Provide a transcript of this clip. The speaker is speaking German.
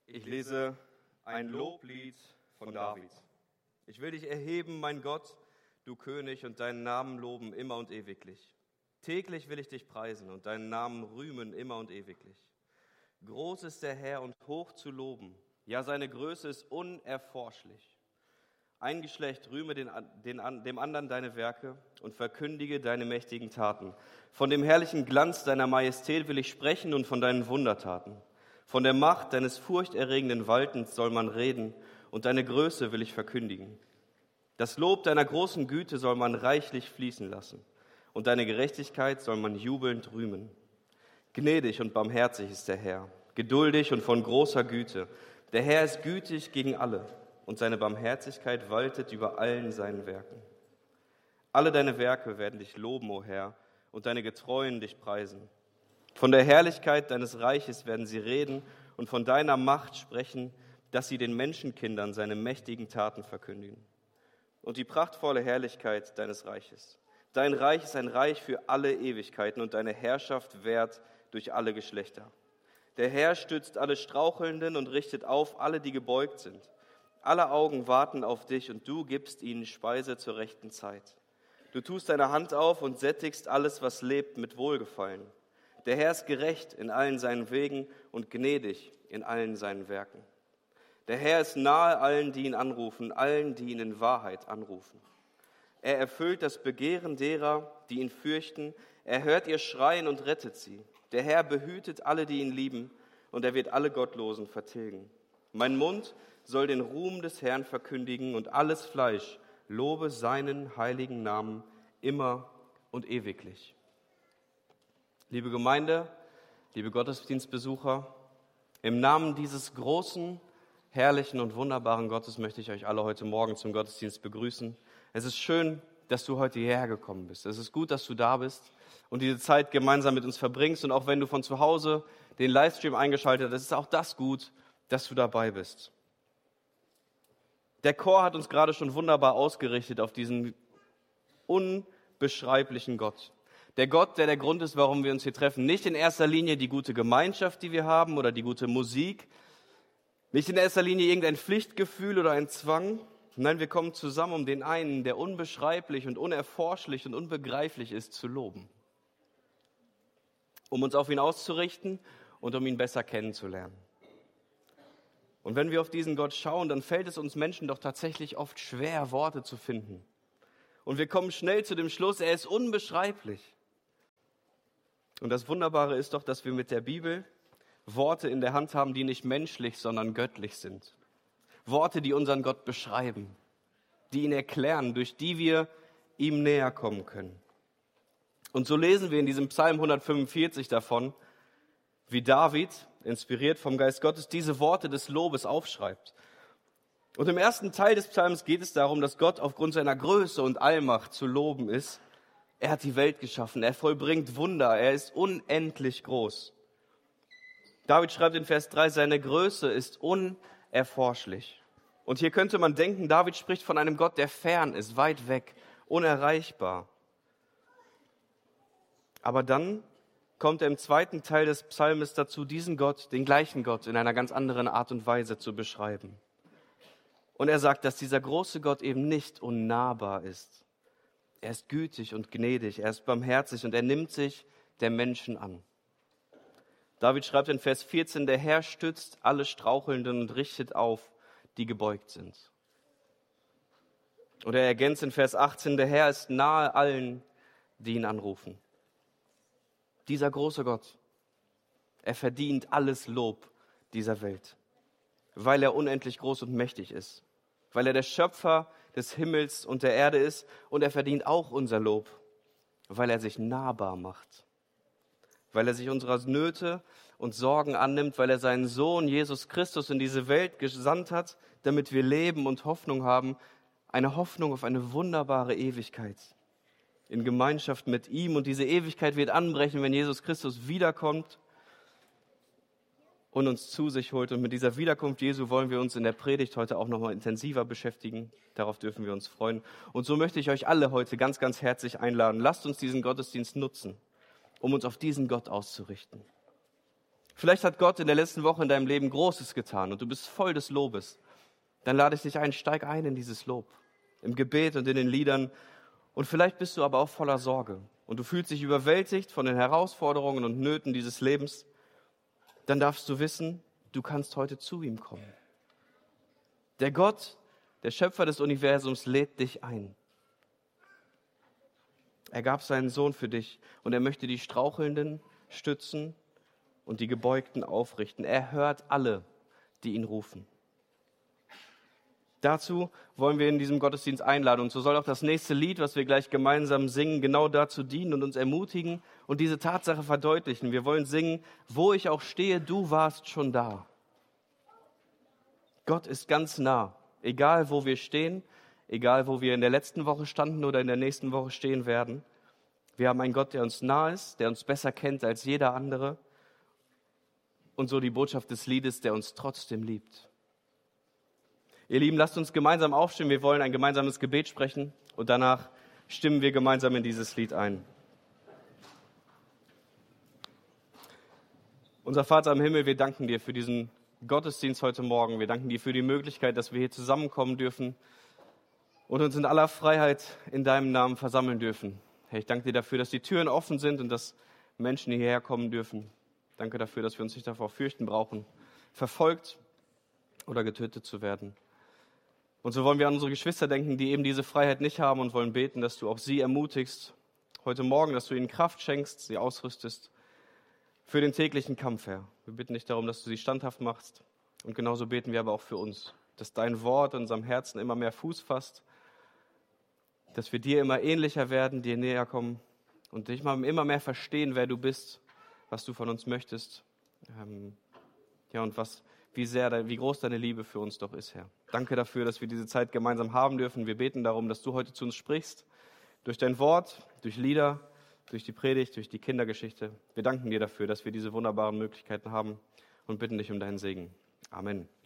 Ich lese ein Loblied von David. Ich will dich erheben, mein Gott, du König, und deinen Namen loben immer und ewiglich. Täglich will ich dich preisen und deinen Namen rühmen immer und ewiglich. Groß ist der Herr und hoch zu loben, ja, seine Größe ist unerforschlich. Ein Geschlecht rühme dem anderen deine Werke und verkündige deine mächtigen Taten. Von dem herrlichen Glanz deiner Majestät will ich sprechen und von deinen Wundertaten. Von der Macht deines furchterregenden Waltens soll man reden und deine Größe will ich verkündigen. Das Lob deiner großen Güte soll man reichlich fließen lassen und deine Gerechtigkeit soll man jubelnd rühmen. Gnädig und barmherzig ist der Herr, geduldig und von großer Güte. Der Herr ist gütig gegen alle und seine Barmherzigkeit waltet über allen seinen Werken. Alle deine Werke werden dich loben, o Herr, und deine Getreuen dich preisen. Von der Herrlichkeit deines Reiches werden sie reden und von deiner Macht sprechen, dass sie den Menschenkindern seine mächtigen Taten verkündigen. Und die prachtvolle Herrlichkeit deines Reiches. Dein Reich ist ein Reich für alle Ewigkeiten und deine Herrschaft währt durch alle Geschlechter. Der Herr stützt alle Strauchelnden und richtet auf alle, die gebeugt sind. Alle Augen warten auf dich und du gibst ihnen Speise zur rechten Zeit. Du tust deine Hand auf und sättigst alles, was lebt, mit Wohlgefallen. Der Herr ist gerecht in allen seinen Wegen und gnädig in allen seinen Werken. Der Herr ist nahe allen, die ihn anrufen, allen, die ihn in Wahrheit anrufen. Er erfüllt das Begehren derer, die ihn fürchten. Er hört ihr Schreien und rettet sie. Der Herr behütet alle, die ihn lieben, und er wird alle Gottlosen vertilgen. Mein Mund soll den Ruhm des Herrn verkündigen und alles Fleisch lobe seinen heiligen Namen immer und ewiglich. Liebe Gemeinde, liebe Gottesdienstbesucher, im Namen dieses großen, herrlichen und wunderbaren Gottes möchte ich euch alle heute Morgen zum Gottesdienst begrüßen. Es ist schön, dass du heute hierher gekommen bist. Es ist gut, dass du da bist und diese Zeit gemeinsam mit uns verbringst. Und auch wenn du von zu Hause den Livestream eingeschaltet hast, ist auch das gut, dass du dabei bist. Der Chor hat uns gerade schon wunderbar ausgerichtet auf diesen unbeschreiblichen Gott. Der Gott, der der Grund ist, warum wir uns hier treffen. Nicht in erster Linie die gute Gemeinschaft, die wir haben, oder die gute Musik. Nicht in erster Linie irgendein Pflichtgefühl oder ein Zwang. Nein, wir kommen zusammen, um den einen, der unbeschreiblich und unerforschlich und unbegreiflich ist, zu loben. Um uns auf ihn auszurichten und um ihn besser kennenzulernen. Und wenn wir auf diesen Gott schauen, dann fällt es uns Menschen doch tatsächlich oft schwer, Worte zu finden. Und wir kommen schnell zu dem Schluss, er ist unbeschreiblich. Und das Wunderbare ist doch, dass wir mit der Bibel Worte in der Hand haben, die nicht menschlich, sondern göttlich sind. Worte, die unseren Gott beschreiben, die ihn erklären, durch die wir ihm näher kommen können. Und so lesen wir in diesem Psalm 145 davon, wie David, inspiriert vom Geist Gottes, diese Worte des Lobes aufschreibt. Und im ersten Teil des Psalms geht es darum, dass Gott aufgrund seiner Größe und Allmacht zu loben ist. Er hat die Welt geschaffen, er vollbringt Wunder, er ist unendlich groß. David schreibt in Vers 3, seine Größe ist unerforschlich. Und hier könnte man denken, David spricht von einem Gott, der fern ist, weit weg, unerreichbar. Aber dann kommt er im zweiten Teil des Psalmes dazu, diesen Gott, den gleichen Gott, in einer ganz anderen Art und Weise zu beschreiben. Und er sagt, dass dieser große Gott eben nicht unnahbar ist. Er ist gütig und gnädig, er ist barmherzig und er nimmt sich der Menschen an. David schreibt in Vers 14, der Herr stützt alle Strauchelnden und richtet auf, die gebeugt sind. Und er ergänzt in Vers 18, der Herr ist nahe allen, die ihn anrufen. Dieser große Gott, er verdient alles Lob dieser Welt, weil er unendlich groß und mächtig ist, weil er der Schöpfer des Himmels und der Erde ist und er verdient auch unser Lob, weil er sich nahbar macht, weil er sich unserer Nöte und Sorgen annimmt, weil er seinen Sohn Jesus Christus in diese Welt gesandt hat, damit wir leben und Hoffnung haben, eine Hoffnung auf eine wunderbare Ewigkeit. In Gemeinschaft mit ihm und diese Ewigkeit wird anbrechen, wenn Jesus Christus wiederkommt und uns zu sich holt. Und mit dieser Wiederkunft Jesu wollen wir uns in der Predigt heute auch nochmal intensiver beschäftigen. Darauf dürfen wir uns freuen. Und so möchte ich euch alle heute ganz, ganz herzlich einladen. Lasst uns diesen Gottesdienst nutzen, um uns auf diesen Gott auszurichten. Vielleicht hat Gott in der letzten Woche in deinem Leben Großes getan und du bist voll des Lobes. Dann lade ich dich ein, steig ein in dieses Lob, im Gebet und in den Liedern. Und vielleicht bist du aber auch voller Sorge und du fühlst dich überwältigt von den Herausforderungen und Nöten dieses Lebens. Dann darfst du wissen, du kannst heute zu ihm kommen. Der Gott, der Schöpfer des Universums, lädt dich ein. Er gab seinen Sohn für dich und er möchte die Strauchelnden stützen und die Gebeugten aufrichten. Er hört alle, die ihn rufen. Dazu wollen wir in diesem Gottesdienst einladen. Und so soll auch das nächste Lied, was wir gleich gemeinsam singen, genau dazu dienen und uns ermutigen und diese Tatsache verdeutlichen. Wir wollen singen, wo ich auch stehe, du warst schon da. Gott ist ganz nah, egal wo wir stehen, egal wo wir in der letzten Woche standen oder in der nächsten Woche stehen werden. Wir haben einen Gott, der uns nah ist, der uns besser kennt als jeder andere. Und so die Botschaft des Liedes, der uns trotzdem liebt. Ihr Lieben, lasst uns gemeinsam aufstehen. Wir wollen ein gemeinsames Gebet sprechen und danach stimmen wir gemeinsam in dieses Lied ein. Unser Vater im Himmel, wir danken dir für diesen Gottesdienst heute Morgen. Wir danken dir für die Möglichkeit, dass wir hier zusammenkommen dürfen und uns in aller Freiheit in deinem Namen versammeln dürfen. Herr, ich danke dir dafür, dass die Türen offen sind und dass Menschen hierher kommen dürfen. Danke dafür, dass wir uns nicht davor fürchten brauchen, verfolgt oder getötet zu werden. Und so wollen wir an unsere Geschwister denken, die eben diese Freiheit nicht haben und wollen beten, dass du auch sie ermutigst heute Morgen, dass du ihnen Kraft schenkst, sie ausrüstest für den täglichen Kampf, Herr. Wir bitten dich darum, dass du sie standhaft machst. Und genauso beten wir aber auch für uns, dass dein Wort in unserem Herzen immer mehr Fuß fasst, dass wir dir immer ähnlicher werden, dir näher kommen und dich immer mehr verstehen, wer du bist, was du von uns möchtest, und wie groß deine Liebe für uns doch ist, Herr. Danke dafür, dass wir diese Zeit gemeinsam haben dürfen. Wir beten darum, dass du heute zu uns sprichst, durch dein Wort, durch Lieder, durch die Predigt, durch die Kindergeschichte. Wir danken dir dafür, dass wir diese wunderbaren Möglichkeiten haben und bitten dich um deinen Segen. Amen.